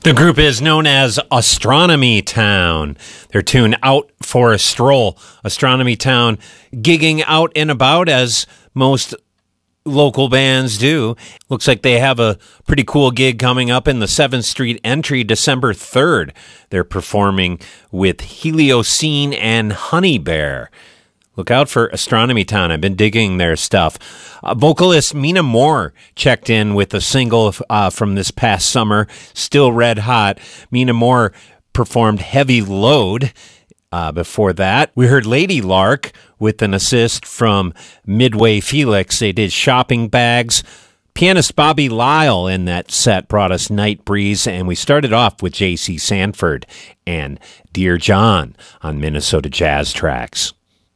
The group is known as Astronomy Town. Their tune Out for a Stroll. Astronomy Town gigging out and about as most local bands do. Looks like they have a pretty cool gig coming up in the 7th Street Entry December 3rd. They're performing with Heliocene and Honey Bear. Look out for Astronomy Town. I've been digging their stuff. Vocalist Mina Moore checked in with a single from this past summer, Still Red Hot. Mina Moore performed Heavy Load. Before that, we heard Lady Lark with an assist from Midway Felix. They did Shopping Bags. Pianist Bobby Lyle in that set brought us Night Breeze, and we started off with J.C. Sanford and Dear John on Minnesota Jazz Tracks.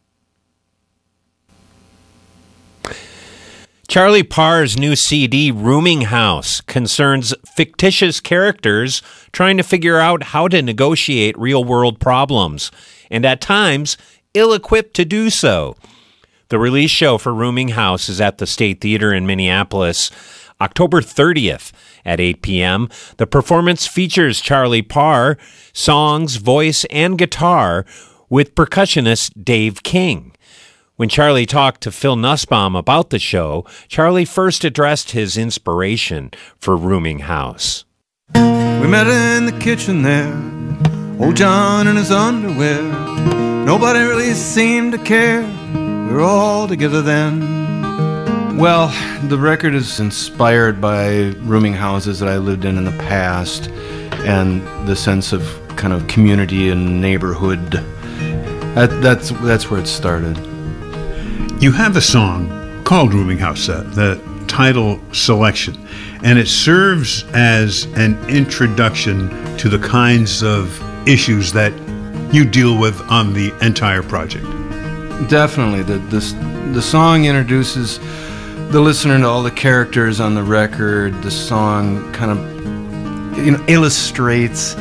Charlie Parr's new CD, Rooming House, concerns fictitious characters trying to figure out how to negotiate real-world problems, and at times, ill-equipped to do so. The release show for Rooming House is at the State Theater in Minneapolis, October 30th at 8 p.m. The performance features Charlie Parr, songs, voice, and guitar with percussionist Dave King. When Charlie talked to Phil Nussbaum about the show, Charlie first addressed his inspiration for Rooming House. We met in the kitchen there, old John in his underwear. Nobody really seemed to care, we were all together then. Well, the record is inspired by rooming houses that I lived in the past, and the sense of kind of community and neighborhood. That's where it started. You have a song called Rooming House, the title selection, and it serves as an introduction to the kinds of issues that you deal with on the entire project. Definitely. The song introduces the listener to all the characters on the record. The song kind of, illustrates,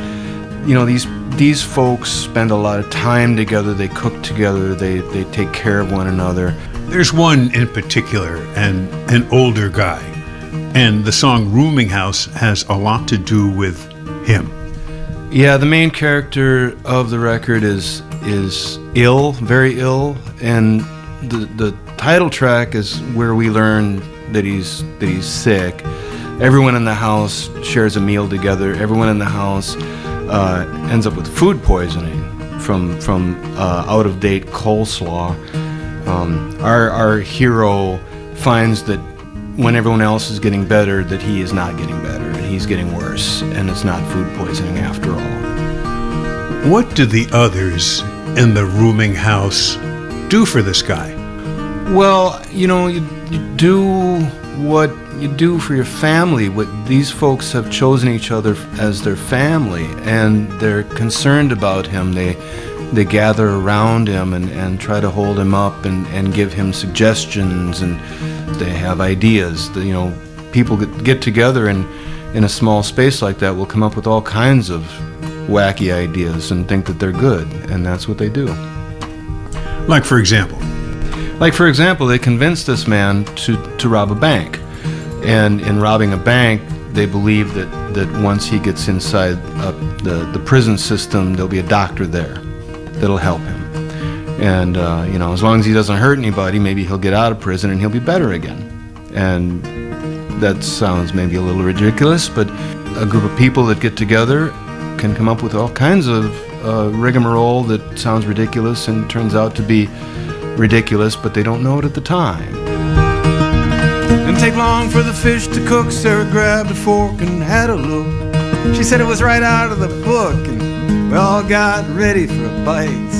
these folks spend a lot of time together, they cook together, they take care of one another. There's one in particular, an older guy, and the song Rooming House has a lot to do with him. Yeah, the main character of the record is ill, very ill, and the title track is where we learn that he's sick. Everyone in the house shares a meal together. Everyone in the house ends up with food poisoning from out-of-date coleslaw. Our hero finds that when everyone else is getting better, that he is not getting better, and he's getting worse, and it's not food poisoning after all. What do the others in the rooming house do for this guy? Well, you do what you do for your family. What these folks have chosen each other as their family, and they're concerned about him. They gather around him and try to hold him up and give him suggestions, and they have ideas. People get together in a small space like that will come up with all kinds of wacky ideas and think that they're good, and that's what they do. Like for example, they convinced this man to rob a bank. And in robbing a bank, they believe that once he gets inside the prison system, there'll be a doctor there that'll help him. And, as long as he doesn't hurt anybody, maybe he'll get out of prison and he'll be better again. And that sounds maybe a little ridiculous, but a group of people that get together can come up with all kinds of rigmarole that sounds ridiculous and turns out to be ridiculous, but they don't know it at the time. Didn't take long for the fish to cook. Sarah grabbed a fork and had a look. She said it was right out of the book, and we all got ready for a bite.